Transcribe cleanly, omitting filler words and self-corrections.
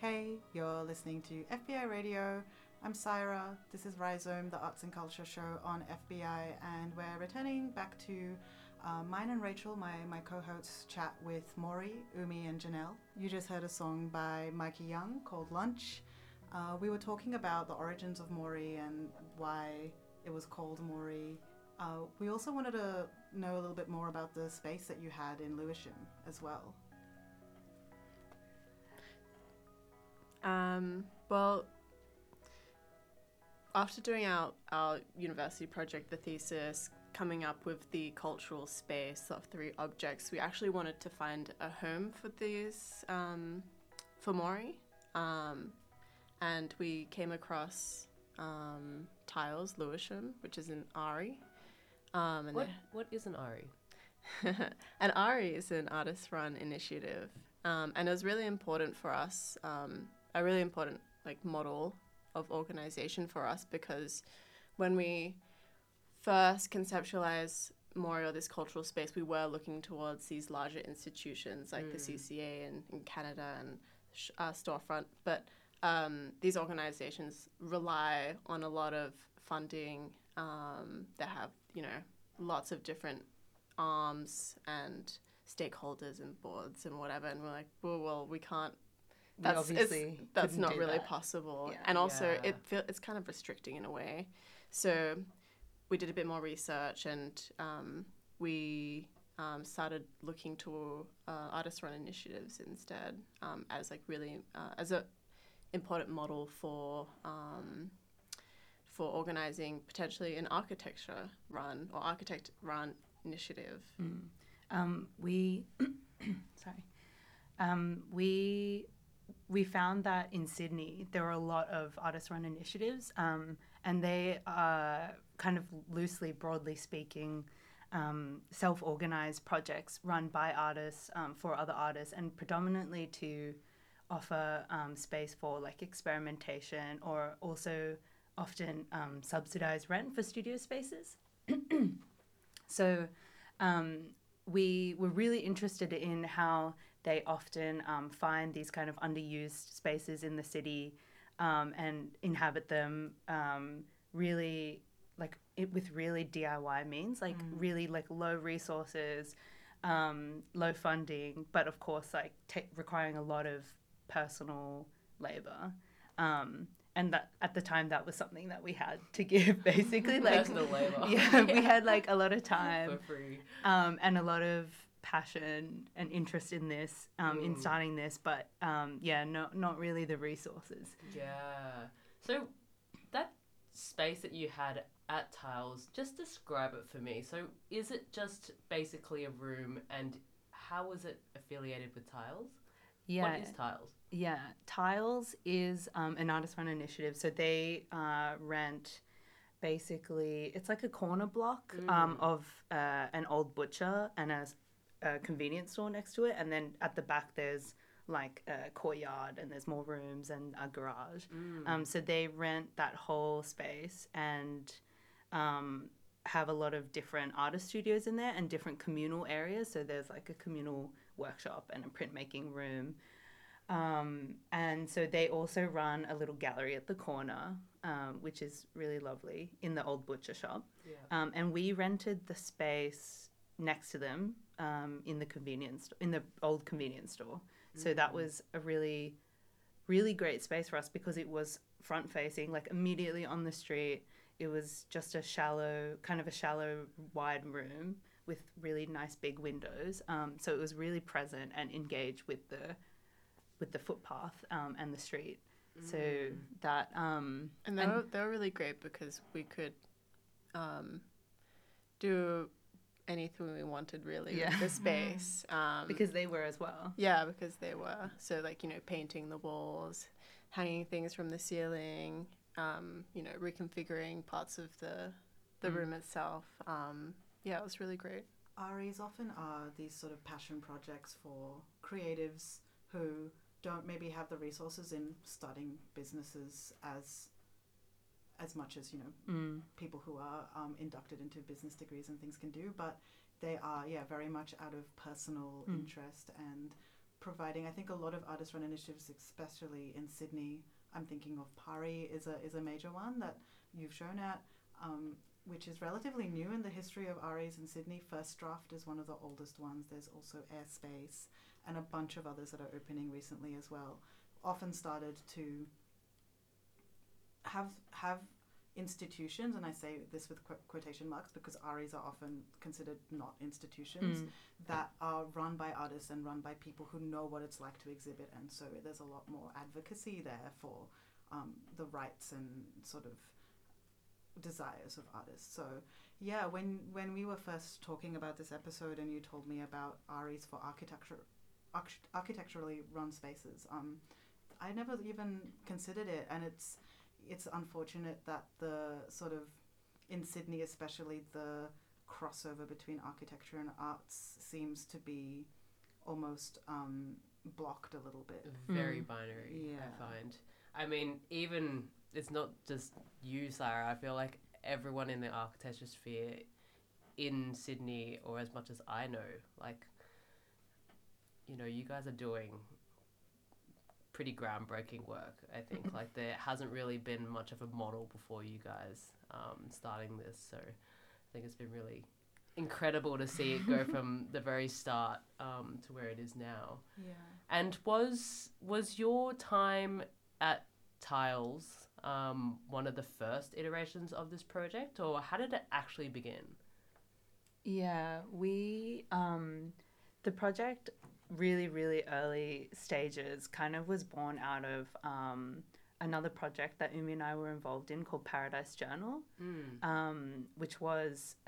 Hey, you're listening to FBI Radio. I'm Syra. This is Rhizome, the arts and culture show on FBI, and we're returning back to mine and Rachel, my co-hosts, chat with Maury, Umi, and Janelle. You just heard a song by Mikey Young called Lunch. We were talking about the origins of Maury and why it was called Maury. We also wanted to know a little bit more about the space that you had in Lewisham as well. Well, after doing our university project, the thesis, coming up with the cultural space of 3 objects, we actually wanted to find a home for these, for Maury. And we came across Tiles Lewisham, which is in Ari. What is an Ari? And Ari is an artist-run initiative, and it was really important for us, a really important model of organization for us, because when we first conceptualized Maury, or this cultural space, we were looking towards these larger institutions like the CCA in Canada and Storefront, but these organizations rely on a lot of funding that have, lots of different arms and stakeholders and boards and whatever, and we're like, well, we can't. That's not really possible, Yeah. and also it's kind of restricting in a way. So we did a bit more research, and we started looking to artist-run initiatives instead, as really as a important model for organizing potentially an architecture-run or architect-run initiative. We found that in Sydney there were a lot of artist-run initiatives, and they are kind of loosely, broadly speaking, self-organised projects run by artists for other artists, and predominantly to offer space for experimentation, or also often subsidised rent for studio spaces. So we were really interested in how they often find these kind of underused spaces in the city and inhabit them really with really DIY means, really low resources, low funding, but of course requiring a lot of personal labour. And that at the time that was something that we had to give, basically. Personal labour. Yeah, we had a lot of time For free. and a lot of passion and interest in this, in starting this, but not really the resources. Yeah. So that space that you had at Tiles, just describe it for me. So is it just basically a room, and how is it affiliated with Tiles? Yeah. What is Tiles? Yeah, Tiles is an artist-run initiative. So they rent, basically, it's like a corner block of an old butcher and a convenience store next to it. And then at the back there's a courtyard, and there's more rooms and a garage. So they rent that whole space and have a lot of different artist studios in there and different communal areas. So there's a communal workshop and a printmaking room. And so they also run a little gallery at the corner, which is really lovely, in the old butcher shop. Yeah. And we rented the space next to them in the old convenience store. So that was a really, really great space for us, because it was front facing, immediately on the street. It was just a shallow, wide room with really nice big windows. So it was really present and engaged with the footpath and the street. So that And they were really great, because we could do anything we wanted, really, with the space. because they were as well. Yeah, because they were. So, painting the walls, hanging things from the ceiling, reconfiguring parts of the room itself. It was really great. Aris often are these sort of passion projects for creatives who don't maybe have the resources in starting businesses as much as people who are inducted into business degrees and things can do, but they are very much out of personal interest and providing, I think a lot of artist-run initiatives, especially in Sydney, I'm thinking of Pari is a major one that you've shown at, which is relatively new in the history of RAs in Sydney. First Draft is one of the oldest ones. There's also Airspace and a bunch of others that are opening recently as well. Often started to have institutions, and I say this with quotation marks because RAs are often considered not institutions, that are run by artists and run by people who know what it's like to exhibit, and so there's a lot more advocacy there for the rights and sort of desires of artists. So yeah, when we were first talking about this episode and you told me about REs for architecturally run spaces, I never even considered it, and it's unfortunate that the sort of, in Sydney especially, the crossover between architecture and arts seems to be almost blocked a little bit. Very binary, Yeah. I find. I mean, even, it's not just you, Sarah. I feel like everyone in the architecture sphere in Sydney, or as much as I know, like, you know, you guys are doing pretty groundbreaking work, I think. Like, there hasn't really been much of a model before you guys starting this, so I think it's been really incredible to see it go from the very start to where it is now. Yeah. And was your time at Tiles one of the first iterations of this project, or how did it actually begin? Yeah, we the project really, really early stages kind of was born out of another project that Umi and I were involved in called Paradise Journal, which was